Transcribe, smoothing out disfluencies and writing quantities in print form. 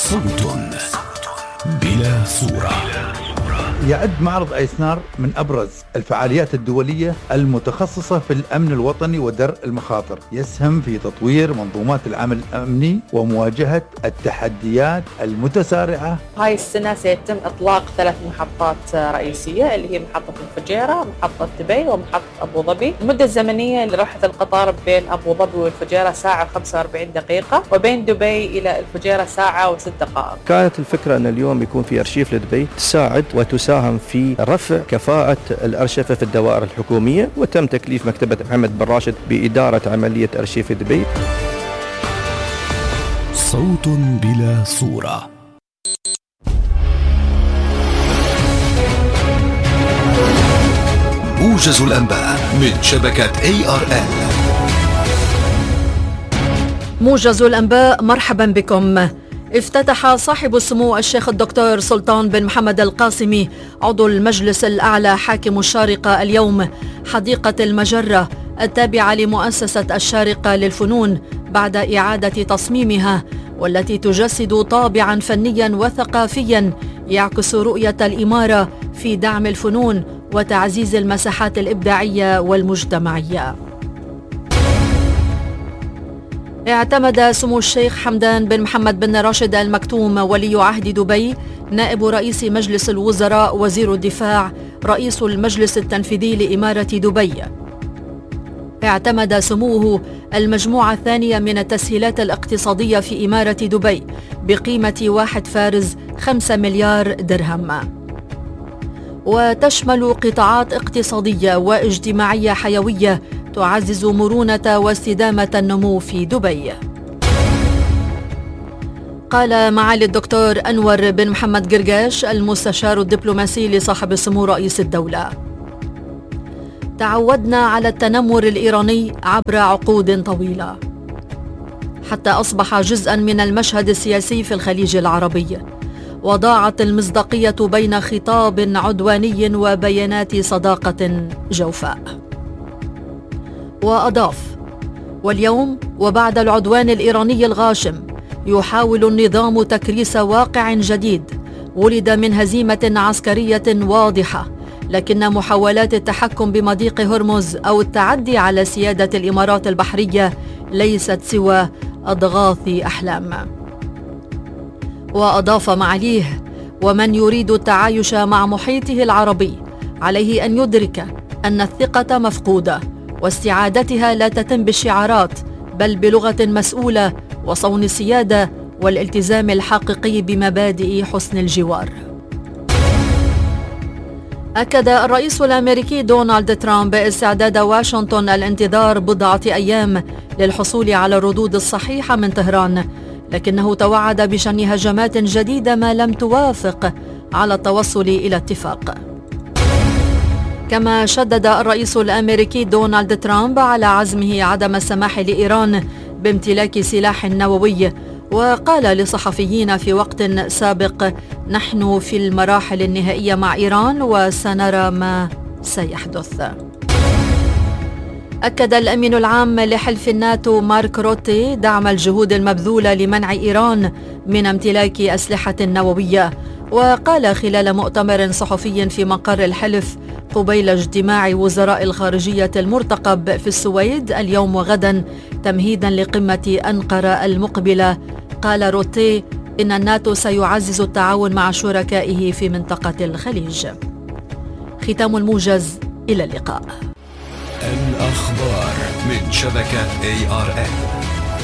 صوت بلا صورة. يعد معرض أيسنار من أبرز الفعاليات الدولية المتخصصة في الأمن الوطني ودرء المخاطر، يسهم في تطوير منظومات العمل الأمني ومواجهة التحديات المتسارعة. هاي السنة سيتم إطلاق 3 محطات رئيسية اللي هي محطة الفجيرة، محطة دبي، ومحطة أبو ظبي. المدة الزمنية لرحلة القطار بين أبو ظبي والفجيرة ساعة و45 دقيقة، وبين دبي إلى الفجيرة ساعة و6 دقائق. كانت الفكرة أن اليوم يكون في أرشيف لدبي تساعد وتساهم في رفع كفاءة الأرشفة في الدوائر الحكومية، وتم تكليف مكتبة محمد بن راشد بإدارة عملية أرشيف دبي. صوت بلا صورة. موجز الأنباء من شبكة ARN. موجز الأنباء، مرحبا بكم. افتتح صاحب السمو الشيخ الدكتور سلطان بن محمد القاسمي عضو المجلس الأعلى حاكم الشارقة اليوم حديقة المجرة التابعة لمؤسسة الشارقة للفنون بعد إعادة تصميمها، والتي تجسد طابعا فنيا وثقافيا يعكس رؤية الإمارة في دعم الفنون وتعزيز المساحات الإبداعية والمجتمعية. اعتمد سمو الشيخ حمدان بن محمد بن راشد ال مكتوم ولي عهد دبي، نائب رئيس مجلس الوزراء، وزير الدفاع، رئيس المجلس التنفيذي لإمارة دبي. اعتمد سموه المجموعة الثانية من التسهيلات الاقتصادية في إمارة دبي بقيمة 1 فارز 5 مليار درهم، وتشمل قطاعات اقتصادية واجتماعية حيوية تعزز مرونة واستدامة النمو في دبي. قال معالي الدكتور أنور بن محمد قرقاش المستشار الدبلوماسي لصاحب السمو رئيس الدولة: تعودنا على التنمر الإيراني عبر عقود طويلة حتى أصبح جزءا من المشهد السياسي في الخليج العربي، وضاعت المصداقية بين خطاب عدواني وبيانات صداقة جوفاء. وأضاف: واليوم وبعد العدوان الإيراني الغاشم يحاول النظام تكريس واقع جديد ولد من هزيمة عسكرية واضحة، لكن محاولات التحكم بمضيق هرمز أو التعدي على سيادة الإمارات البحرية ليست سوى أضغاث أحلام. وأضاف معاليه: ومن يريد التعايش مع محيطه العربي عليه أن يدرك أن الثقة مفقودة، واستعادتها لا تتم بالشعارات بل بلغة مسؤولة وصون السيادة والالتزام الحقيقي بمبادئ حسن الجوار. أكد الرئيس الأمريكي دونالد ترامب استعداد واشنطن الانتظار بضعة أيام للحصول على الردود الصحيحة من طهران، لكنه توعد بشن هجمات جديدة ما لم توافق على التوصل إلى اتفاق. كما شدد الرئيس الأمريكي دونالد ترامب على عزمه عدم السماح لإيران بامتلاك سلاح نووي، وقال لصحفيين في وقت سابق: نحن في المراحل النهائية مع إيران وسنرى ما سيحدث. أكد الأمين العام لحلف الناتو مارك روتي دعم الجهود المبذولة لمنع إيران من امتلاك أسلحة نووية، وقال خلال مؤتمر صحفي في مقر الحلف قبيل اجتماع وزراء الخارجية المرتقب في السويد اليوم وغدا تمهيدا لقمة أنقرة المقبلة، قال روتي إن الناتو سيعزز التعاون مع شركائه في منطقة الخليج. ختام الموجز، إلى اللقاء. الأخبار من شبكة ARN.